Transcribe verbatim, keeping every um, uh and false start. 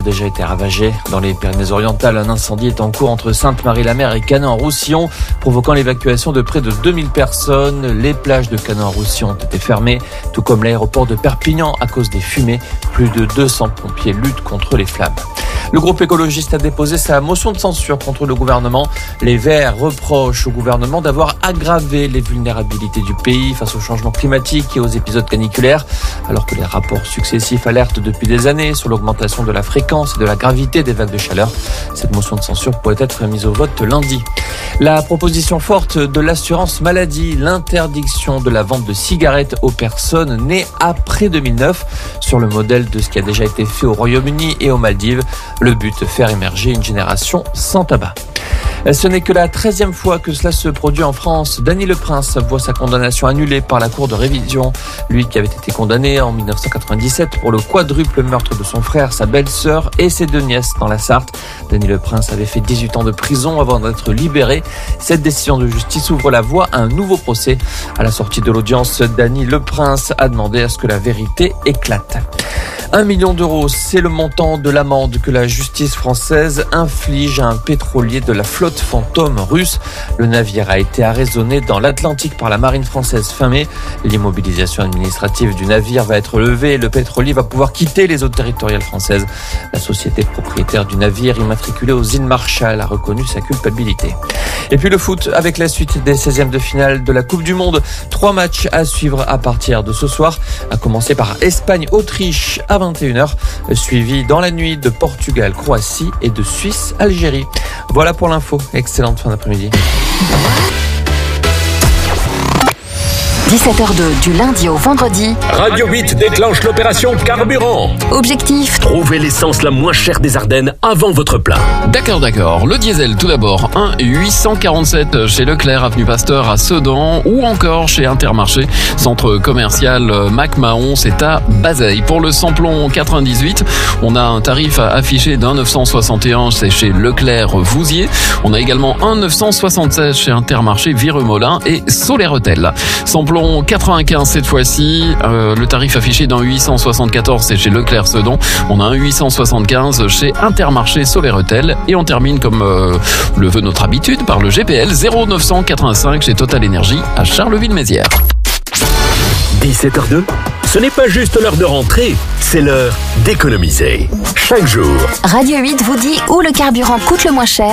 déjà été ravagées. Dans les Pyrénées-Orientales, un incendie est en cours entre Sainte-Marie-la-Mer et Cannes-en-Roussillon, provoquant l'évacuation de près de deux mille personnes. Les plages de Cannes-en-Roussillon ont été fermées, tout comme l'aéroport de Perpignan à cause des fumées. Plus de deux cents pompiers luttent contre les flammes. Le groupe écologiste a déposé sa motion de censure contre le gouvernement. Les Verts reprochent au gouvernement d'avoir aggravé les vulnérabilités du pays face au changement climatique et aux épisodes caniculaires, alors que les rapports successifs alertent depuis des années sur l'augmentation de la fréquence et de la gravité des vagues de chaleur. Cette motion de censure pourrait être mise au vote lundi. La proposition forte de l'assurance maladie, l'interdiction de la vente de cigarettes aux personnes nées après deux mille neuf, sur le modèle de ce qui a déjà été fait au Royaume-Uni et aux Maldives. Le but, faire émerger une génération sans tabac. Ce n'est que la treizième fois que cela se produit en France. Dany Leprince voit sa condamnation annulée par la Cour de révision. Lui qui avait été condamné en dix-neuf cent quatre-vingt-dix-sept pour le quadruple meurtre de son frère, sa belle-sœur et ses deux nièces dans la Sarthe. Dany Leprince avait fait dix-huit ans de prison avant d'être libéré. Cette décision de justice ouvre la voie à un nouveau procès. À la sortie de l'audience, Dany Leprince a demandé à ce que la vérité éclate. Un million d'euros, c'est le montant de l'amende que la justice française inflige à un pétrolier de la flotte fantôme russe. Le navire a été arraisonné dans l'Atlantique par la marine française fin mai. L'immobilisation administrative du navire va être levée et le pétrolier va pouvoir quitter les eaux territoriales françaises. La société propriétaire du navire, immatriculé aux îles Marshall, a reconnu sa culpabilité. Et puis le foot, avec la suite des seizièmes de finale de la Coupe du Monde. Trois matchs à suivre à partir de ce soir, à commencer par Espagne-Autriche à vingt et une heures, suivi dans la nuit de Portugal-Croatie et de Suisse-Algérie. Voilà pour l'info. Excellente fin d'après-midi. dix-sept heures deux du lundi au vendredi. Radio huit déclenche l'opération Carburant. Objectif: trouver l'essence la moins chère des Ardennes avant votre plein. D'accord, d'accord. Le diesel, tout d'abord, un huit cent quarante-sept chez Leclerc, avenue Pasteur à Sedan, ou encore chez Intermarché, centre commercial Mac Mahon, c'est à Bazeilles. Pour le samplon quatre-vingt-dix-huit, on a un tarif affiché d'un neuf cent soixante et un, c'est chez Leclerc Vouziers. On a également un neuf cent soixante-seize chez Intermarché Viremolin et Soler-Hôtel. Samplon quatre-vingt-quinze cette fois-ci, euh, le tarif affiché d'un huit cent soixante-quatorze c'est chez Leclerc Sedan, on a un huit cent soixante-quinze chez Intermarché Soler-Hôtel et on termine comme euh, le veut notre habitude par le G P L zéro neuf cent quatre-vingt-cinq chez Total Énergie à Charleville-Mézières. dix-sept heures deux, ce n'est pas juste l'heure de rentrer, c'est l'heure d'économiser. Chaque jour, Radio huit vous dit où le carburant coûte le moins cher.